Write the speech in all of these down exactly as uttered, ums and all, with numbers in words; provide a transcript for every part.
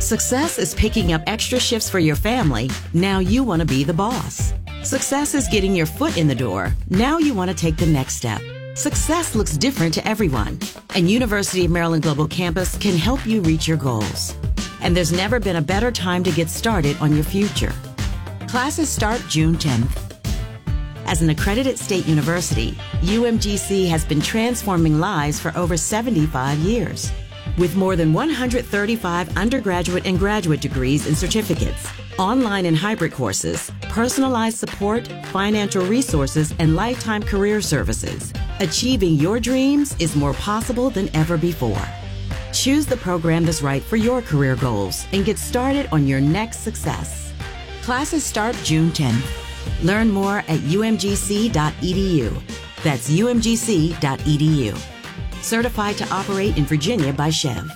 Success is picking up extra shifts for your family. Now you want to be the boss. Success is getting your foot in the door. Now you want to take the next step. Success looks different to everyone, and University of Maryland Global Campus can help you reach your goals. And there's never been a better time to get started on your future. Classes start June tenth. As an accredited state university, U M G C has been transforming lives for over seventy-five years. With more than one hundred thirty-five undergraduate and graduate degrees and certificates, online and hybrid courses, personalized support, financial resources, and lifetime career services, achieving your dreams is more possible than ever before. Choose the program that's right for your career goals and get started on your next success. Classes start June tenth. Learn more at U M G C dot E D U. That's U M G C dot E D U. Certified to operate in Virginia by Chev.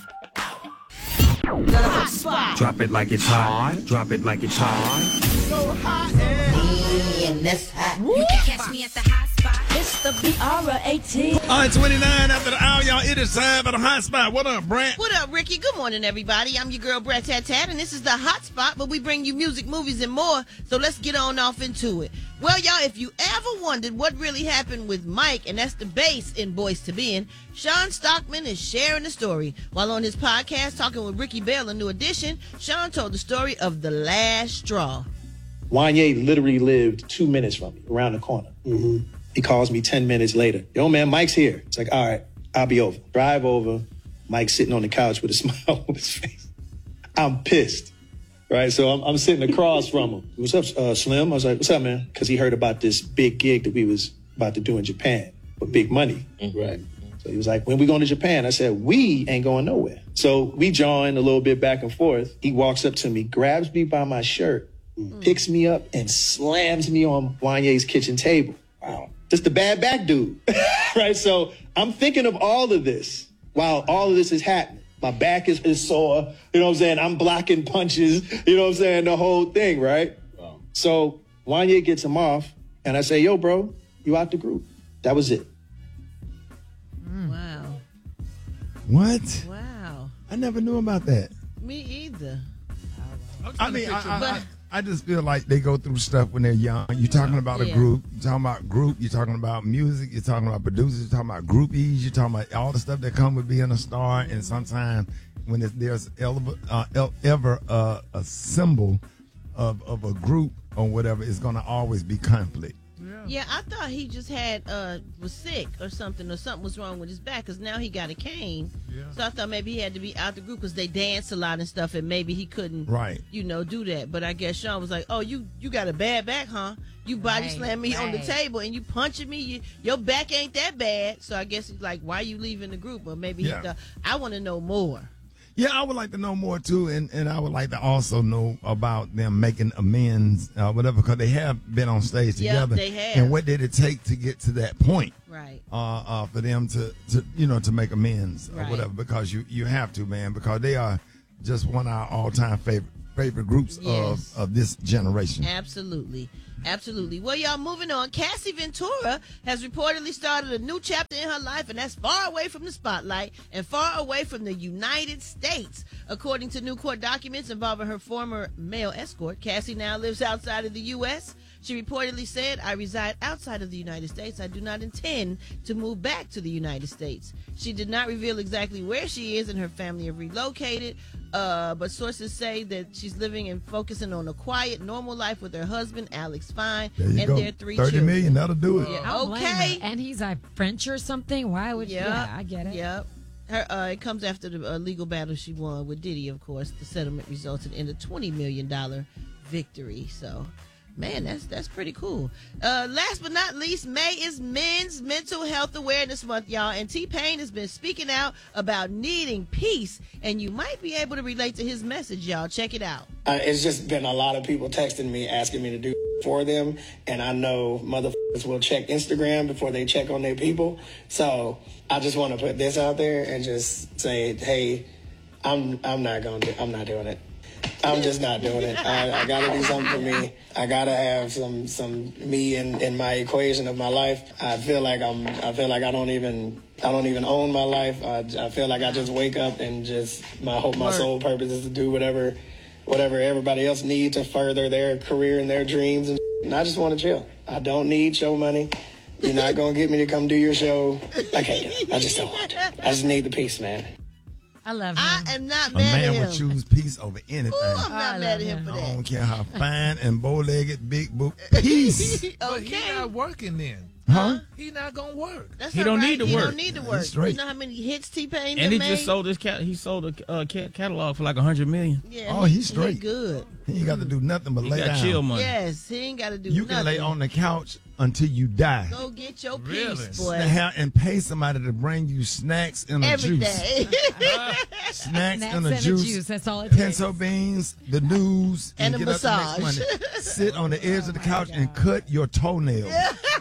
Drop it like it's hot. Drop it like it's hot. So hot and this hot. You can catch me at the hot spot. It's the B R eighteen. All right, twenty-nine after the hour, y'all. It is time for the hot spot. What up, Brent? What up, Ricky? Good morning, everybody. I'm your girl, Brett Tat Tat, and this is the hot spot where we bring you music, movies, and more. So let's get on off into it. Well, y'all, if you ever wondered what really happened with Mike, and that's the bass in Boyz two Men, Sean Stockman is sharing the story. While on his podcast, talking with Ricky Bell, a new edition, Sean told the story of the last straw. Wanye literally lived two minutes from me, around the corner. Mm-hmm. He calls me ten minutes later. Yo, man, Mike's here. It's like, all right, I'll be over. Drive over. Mike's sitting on the couch with a smile on his face. I'm pissed, right? So I'm, I'm sitting across from him. What's up, uh, Slim? I was like, what's up, man? Because he heard about this big gig that we was about to do in Japan for big money. Mm-hmm. Right. So he was like, when we going to Japan? I said, we ain't going nowhere. So we joined a little bit back and forth. He walks up to me, grabs me by my shirt, mm-hmm. picks me up, and slams me on Wanye's kitchen table. Wow. Just the bad back dude, right? So I'm thinking of all of this while all of this is happening. My back is, is sore, you know what I'm saying? I'm blocking punches, you know what I'm saying? The whole thing, right? Wow. So Wanye gets him off, and I say, yo, bro, you out the group. That was it. Mm. Wow. What? Wow. I never knew about that. Me either. I mean, I, I, I, I just feel like they go through stuff when they're young. You're talking about yeah. a group. You're talking about group. You're talking about music. You're talking about producers. You're talking about groupies. You're talking about all the stuff that come with being a star. And sometimes when there's ever, uh, ever uh, a symbol of, of a group or whatever, it's going to always be conflict. Yeah, I thought he just had uh was sick or something, or something was wrong with his back, because now he got a cane. Yeah. So I thought maybe he had to be out the group because they dance a lot and stuff, and maybe he couldn't, right? You know, do that. But I guess Sean was like, "Oh, you you got a bad back, huh? You body right, slammed me right. on the table and you punching me. You, your back ain't that bad." So I guess he's like, "Why you leaving the group?" Or maybe yeah. he thought, I want to know more. Yeah, I would like to know more, too, and, and I would like to also know about them making amends, uh, whatever, because they have been on stage together. Yep, they have. And what did it take to get to that point? Right. Uh, uh, for them to, to, you know, to make amends or right. whatever, because you, you have to, man, because they are just one of our all-time favorite favorite groups yes. of, of this generation. Absolutely. Absolutely. Well, y'all, moving on. Cassie Ventura has reportedly started a new chapter in her life, and that's far away from the spotlight and far away from the United States. According to new court documents involving her former male escort, Cassie now lives outside of the U S She reportedly said, "I reside outside of the United States. I do not intend to move back to the United States." She did not reveal exactly where she is, and her family have relocated. Uh, but sources say that she's living and focusing on a quiet, normal life with her husband, Alex Fine, and go. their three thirty children. million, that'll do it. Yeah, okay. And he's like French or something. Why would? Yep. Yeah, I get it. Yep. Her, uh, it comes after the uh, legal battle she won with Diddy, of course. The settlement resulted in a twenty million dollars victory. So, man, that's that's pretty cool. Uh, last but not least, May is Men's Mental Health Awareness Month, y'all. And T-Pain has been speaking out about needing peace. And you might be able to relate to his message, y'all. Check it out. Uh, it's just been a lot of people texting me, asking me to do for them. And I know motherfuckers will check Instagram before they check on their people. So I just want to put this out there and just say, hey, I'm I'm not going to, I'm not doing it. I'm just not doing it. I, I got to do something for me. I got to have some some me in, in my equation of my life. I feel like I'm. I feel like I don't even. I don't even own my life. I, I feel like I just wake up and just my hope, my sole purpose is to do whatever, whatever everybody else needs to further their career and their dreams. And, and I just want to chill. I don't need show money. You're not gonna get me to come do your show. I can't. I just don't want to. I just need the peace, man. I love him. I am not A mad at man him. would choose peace over anything. Ooh, I'm not I mad at love him him. for I that. don't care how fine and bow-legged, big book. Peace. But he Okay. not working then. Huh? He not gonna work. That's He all don't right. need to he work. don't need to work. straight. You know how many hits T-Pain And he made? just sold his cat. He sold a uh, cat catalog for like a hundred million. Yeah, Oh, he- he's straight. He good. He ain't got to do nothing but He lay got down. chill money. Yes, he ain't got to do You nothing. can lay on the couch until you die. Go get your Really? peace, boy. And have- and pay somebody to bring you snacks and a Every juice. day. Snacks, Snacks and a and a juice. juice, that's all it takes. Pencil beans, the news, And a get up the next massage. Monday. Sit on the edge of the couch and cut your toenails.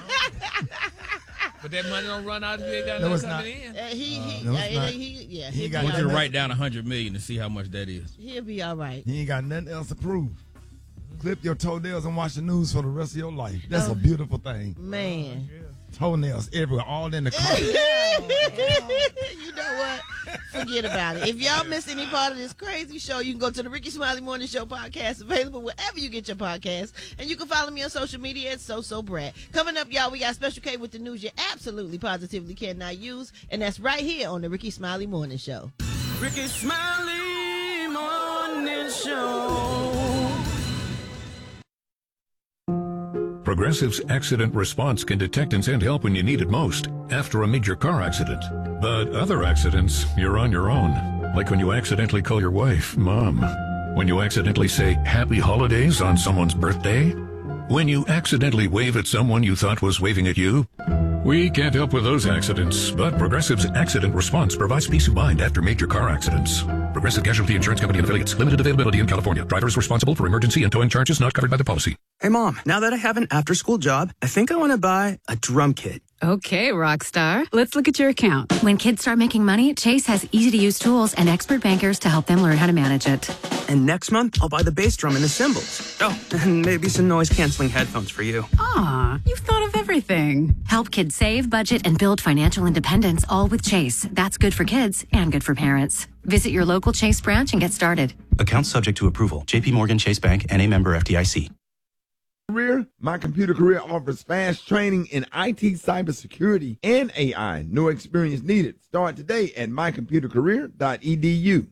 But that money don't run out if you ain't got No, nothing it's coming not. in. Uh, he, he, no, uh, it's not. he, yeah, He he'll, got be I want all you to right. write down a hundred million to see how much that is. He'll be all right. You ain't got nothing else to prove. Clip your toenails and watch the news for the rest of your life. That's Oh. a beautiful thing. Man. Toenails everywhere, all in the car. You know what? Forget about it. If y'all missed any part of this crazy show, you can go to the Ricky Smiley Morning Show podcast, available wherever you get your podcast. And you can follow me on social media at So So Brad. Coming up, y'all, we got Special K with the news you absolutely positively cannot use. And that's right here on the Ricky Smiley Morning Show. Ricky Smiley Morning Show. Progressive's accident response can detect and send help when you need it most, after a major car accident. But other accidents, you're on your own. Like when you accidentally call your wife Mom. When you accidentally say Happy Holidays on someone's birthday. When you accidentally wave at someone you thought was waving at you. We can't help with those accidents, but Progressive's accident response provides peace of mind after major car accidents. Progressive Casualty Insurance Company and affiliates. Limited availability in California. Drivers responsible for emergency and towing charges not covered by the policy. Hey, Mom, now that I have an after-school job, I think I want to buy a drum kit. Okay, Rockstar. Let's look at your account. When kids start making money, Chase has easy-to-use tools and expert bankers to help them learn how to manage it. And next month, I'll buy the bass drum and the cymbals. Oh, and maybe some noise-canceling headphones for you. Aw, you've thought of everything. Help kids save, budget, and build financial independence, all with Chase. That's good for kids and good for parents. Visit your local Chase branch and get started. Account subject to approval. J P Morgan Chase Bank and a member F D I C. Career, My Computer Career offers fast training in I T, cybersecurity, and A I. No experience needed. Start today at my computer career dot e d u.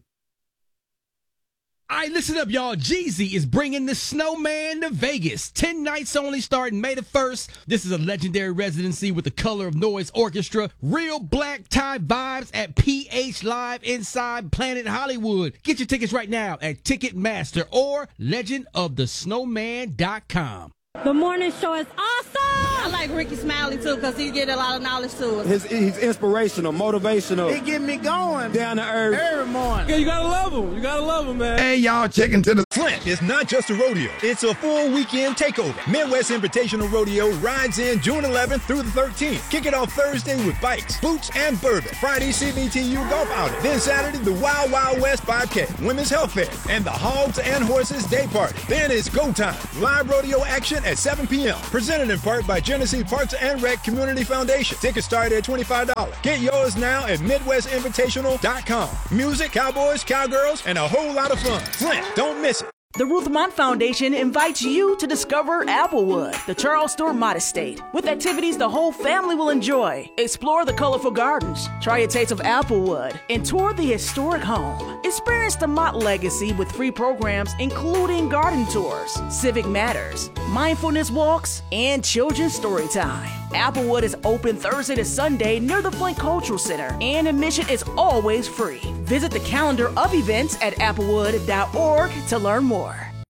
All right, listen up, y'all. Jeezy is bringing the Snowman to Vegas. Ten nights only starting May the first. This is a legendary residency with the Color of Noise Orchestra. Real black tie vibes at P H Live inside Planet Hollywood. Get your tickets right now at Ticketmaster or legend of the snowman dot com. The morning show is awesome. I like Ricky Smiley too because he get a lot of knowledge to us. His, he's inspirational, motivational. He get me going. Down to earth. Every morning. Yeah, you gotta love him. You gotta love him, man. Hey, y'all, check into the Flint is not just a rodeo. It's a full weekend takeover. Midwest Invitational Rodeo rides in June eleventh through the thirteenth. Kick it off Thursday with bikes, boots, and bourbon. Friday, C B T U golf outing. Then Saturday, the Wild Wild West five K, Women's Health Fair, and the Hogs and Horses Day Party. Then it's go time. Live rodeo action at seven p.m. Presented in part by Genesee Parks and Rec Community Foundation. Tickets start at twenty-five dollars. Get yours now at midwest invitational dot com. Music, cowboys, cowgirls, and a whole lot of fun. Flint, don't miss it. The Ruth Mott Foundation invites you to discover Applewood, the Charles Stewart Mott Estate, with activities the whole family will enjoy. Explore the colorful gardens, try a taste of Applewood, and tour the historic home. Experience the Mott legacy with free programs including garden tours, civic matters, mindfulness walks, and children's story time. Applewood is open Thursday to Sunday near the Flint Cultural Center, and admission is always free. Visit the calendar of events at applewood dot org to learn more.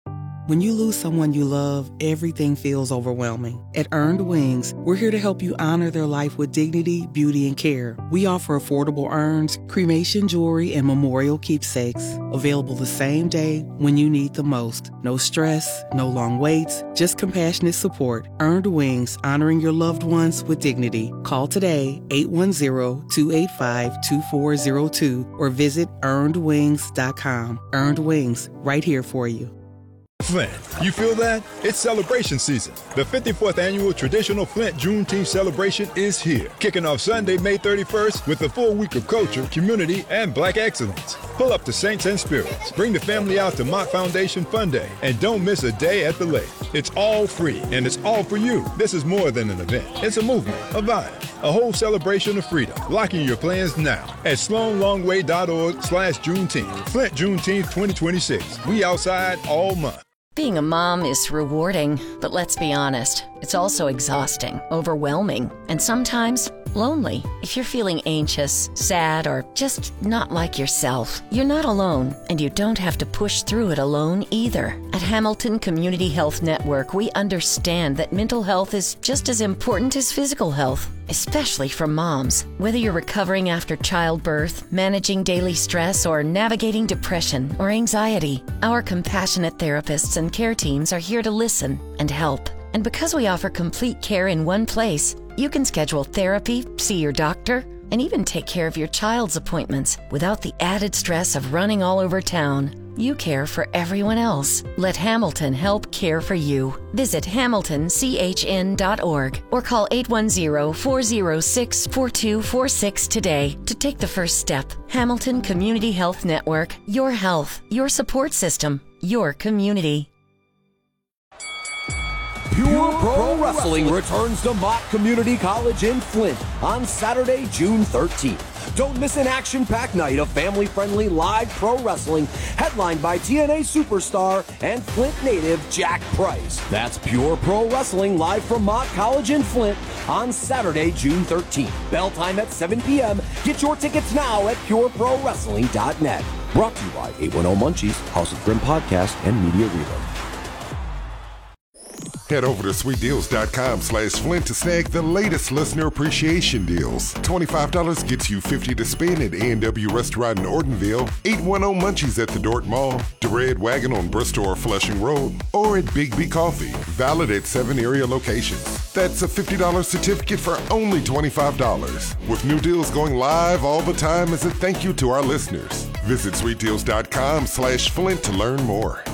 When you lose someone you love, everything feels overwhelming. At Earned Wings, we're here to help you honor their life with dignity, beauty, and care. We offer affordable urns, cremation jewelry, and memorial keepsakes. Available the same day when you need the most. No stress, no long waits, just compassionate support. Earned Wings, honoring your loved ones with dignity. Call today, eight one zero, two eight five, two four zero two, or visit earned wings dot com. Earned Wings, right here for you. Flint, you feel that? It's celebration season. The fifty-fourth annual traditional Flint Juneteenth celebration is here, kicking off Sunday, May thirty-first with a full week of culture, community, and black excellence. Pull up to Saints and Spirits. Bring the family out to Mott Foundation Fun Day, and don't miss a day at the lake. It's all free, and it's all for you. This is more than an event. It's a movement, a vibe, a whole celebration of freedom. Locking your plans now at sloan longway dot org slash Juneteenth. Flint Juneteenth twenty twenty-six. We outside all month. Being a mom is rewarding, but let's be honest, it's also exhausting, overwhelming, and sometimes lonely. If you're feeling anxious, sad, or just not like yourself, you're not alone, and you don't have to push through it alone either. At Hamilton Community Health Network, we understand that mental health is just as important as physical health, especially for moms. Whether you're recovering after childbirth, managing daily stress, or navigating depression or anxiety, our compassionate therapists and care teams are here to listen and help. And because we offer complete care in one place, you can schedule therapy, see your doctor, and even take care of your child's appointments without the added stress of running all over town. You care for everyone else. Let Hamilton help care for you. Visit hamilton c h n dot org or call eight one zero, four zero six, four two four six today to take the first step. Hamilton Community Health Network. Your health, your support system, your community. Pure Pro Wrestling returns to Mott Community College in Flint on Saturday, June thirteenth. Don't miss an action-packed night of family-friendly live pro wrestling headlined by T N A superstar and Flint native Jack Price. That's Pure Pro Wrestling live from Mott College in Flint on Saturday, June thirteenth. Bell time at seven p.m. Get your tickets now at pure pro wrestling dot net. Brought to you by eight one zero Munchies, House of Grim Podcast, and Media Reload. Head over to sweet deals dot com slash Flint to snag the latest listener appreciation deals. twenty-five dollars gets you fifty dollars to spend at A and W Restaurant in Ortonville, eight one zero Munchies at the Dordt Mall, the Red Wagon on Bristol or Flushing Road, or at Big B Coffee, valid at seven area locations. That's a fifty dollars certificate for only twenty-five dollars. With new deals going live all the time as a thank you to our listeners. Visit sweet deals dot com slash Flint to learn more.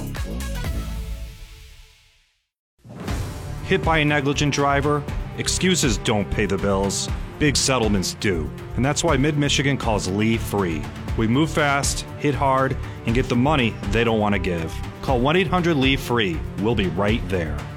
Hit by a negligent driver? Excuses don't pay the bills. Big settlements do. And that's why Mid-Michigan calls Lee Free. We move fast, hit hard, and get the money they don't want to give. Call one eight hundred L E A V E Free. We'll be right there.